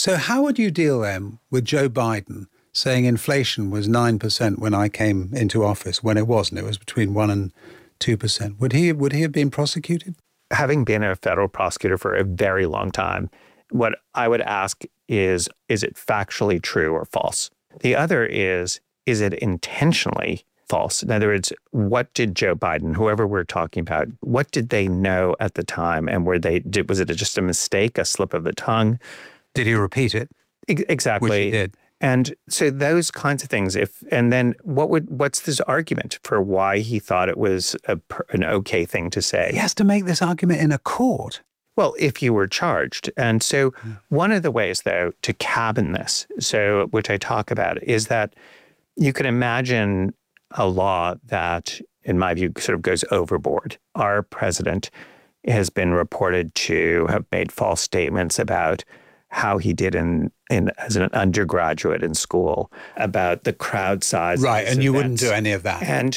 So how would you deal then with Joe Biden saying inflation was 9% when I came into office, when it wasn't? It was between 1% and 2%. Would he have been prosecuted? Having been a federal prosecutor for a very long time, what I would ask is it factually true or false? The other is it intentionally false? In other words, what did Joe Biden, whoever we're talking about, what did they know at the time? And was it just a mistake, a slip of the tongue? Did he repeat it? Exactly. Which he did. And so those kinds of things. And then what's this argument for why he thought it was an okay thing to say? He has to make this argument in a court. Well, if you were charged. And so one of the ways, though, to cabin this, which I talk about, is that you can imagine a law that, in my view, sort of goes overboard. Our president has been reported to have made false statements about how he did as an undergraduate in school, about the crowd size. Right, and you wouldn't do any of that. And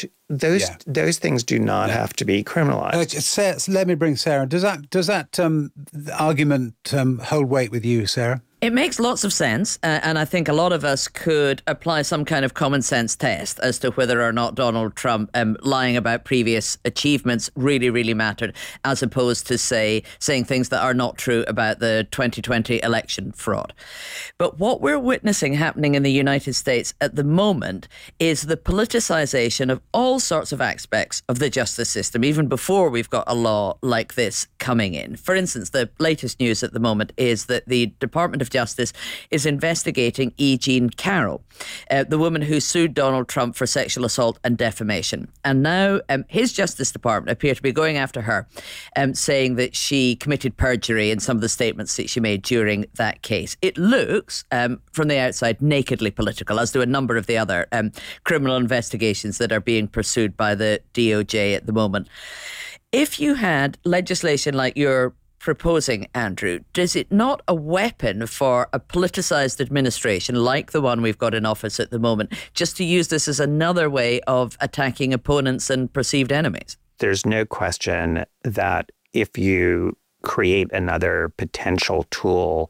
those things do not have to be criminalized. Let me bring Sarah. Does that argument hold weight with you, Sarah? It makes lots of sense, and I think a lot of us could apply some kind of common sense test as to whether or not Donald Trump lying about previous achievements really, really mattered, as opposed to saying things that are not true about the 2020 election fraud. But what we're witnessing happening in the United States at the moment is the politicization of all sorts of aspects of the justice system, even before we've got a law like this coming in. For instance, the latest news at the moment is that the Department of Justice is investigating E. Jean Carroll, the woman who sued Donald Trump for sexual assault and defamation. And now his Justice Department appear to be going after her, saying that she committed perjury in some of the statements that she made during that case. It looks, from the outside, nakedly political, as do a number of the other criminal investigations that are being pursued by the DOJ at the moment. If you had legislation like you're proposing, Andrew, is it not a weapon for a politicised administration like the one we've got in office at the moment, just to use this as another way of attacking opponents and perceived enemies? There's no question that if you create another potential tool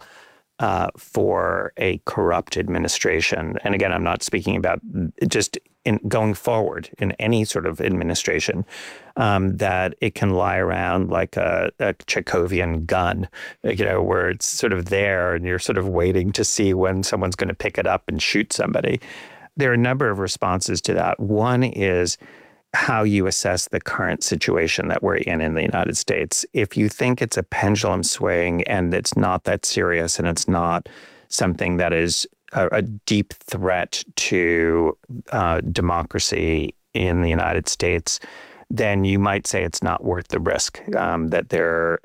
for a corrupt administration, and again, I'm not speaking about just in going forward in any sort of administration, that it can lie around like a Chekhovian gun, where it's sort of there and you're sort of waiting to see when someone's going to pick it up and shoot somebody. There are a number of responses to that. One is how you assess the current situation that we're in the United States. If you think it's a pendulum swing and it's not that serious and it's not something that is a deep threat to democracy in the United States, then you might say it's not worth the risk, that there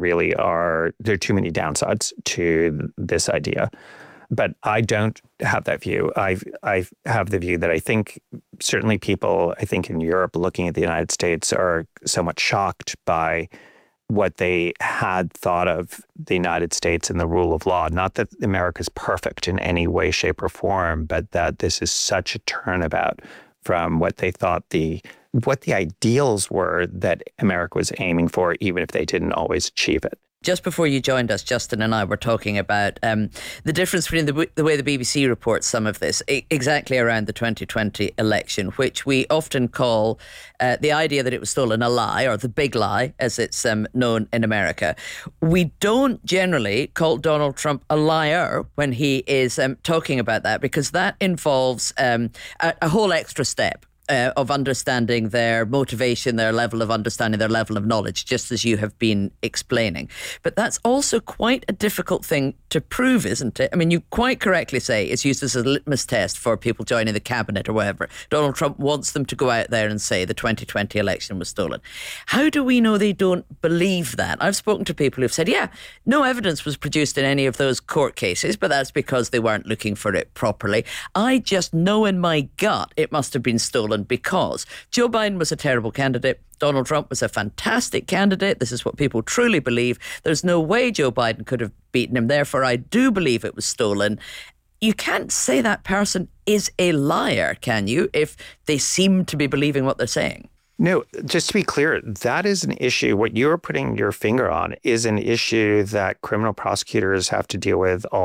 are too many downsides to this idea. But I don't have that view. I have the view that I think certainly people, I think in Europe looking at the United States are somewhat shocked by what they had thought of the United States and the rule of law. Not that America's perfect in any way, shape, or form, but that this is such a turnabout from what they thought what the ideals were that America was aiming for, even if they didn't always achieve it. Just before you joined us, Justin and I were talking about the difference between the way the BBC reports some of this, exactly around the 2020 election, which we often call the idea that it was stolen a lie, or the big lie, as it's known in America. We don't generally call Donald Trump a liar when he is talking about that, because that involves a whole extra step of understanding their motivation, their level of understanding, their level of knowledge, just as you have been explaining. But that's also quite a difficult thing to prove, isn't it? I mean, you quite correctly say it's used as a litmus test for people joining the cabinet or whatever. Donald Trump wants them to go out there and say the 2020 election was stolen. How do we know they don't believe that? I've spoken to people who've said, yeah, no evidence was produced in any of those court cases, but that's because they weren't looking for it properly. I just know in my gut it must have been stolen because Joe Biden was a terrible candidate. Donald Trump was a fantastic candidate. This is what people truly believe. There's no way Joe Biden could have beaten him. Therefore, I do believe it was stolen. You can't say that person is a liar, can you, if they seem to be believing what they're saying? No, just to be clear, that is an issue. What you're putting your finger on is an issue that criminal prosecutors have to deal with all